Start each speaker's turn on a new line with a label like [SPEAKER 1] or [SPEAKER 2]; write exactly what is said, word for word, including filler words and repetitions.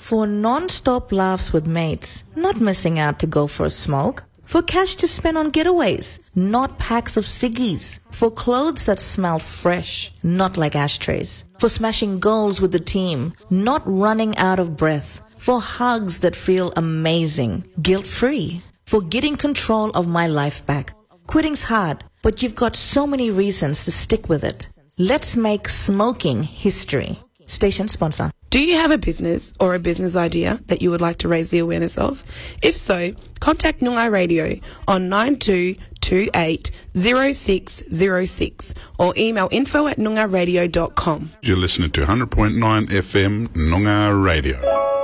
[SPEAKER 1] For non-stop laughs with mates, not missing out to go for a smoke. For cash to spend on getaways, not packs of ciggies. For clothes that smell fresh, not like ashtrays. For smashing goals with the team, not running out of breath. For hugs that feel amazing, guilt-free. For getting control of my life back. Quitting's hard, but you've got so many reasons to stick with it. Let's make smoking history. Station sponsor.
[SPEAKER 2] Do you have a business or a business idea that you would like to raise the awareness of? If so, contact Noongar Radio on nine two two eight zero six zero six or email info at noongar radio dot com.
[SPEAKER 3] You're listening to one hundred point nine F M Noongar Radio.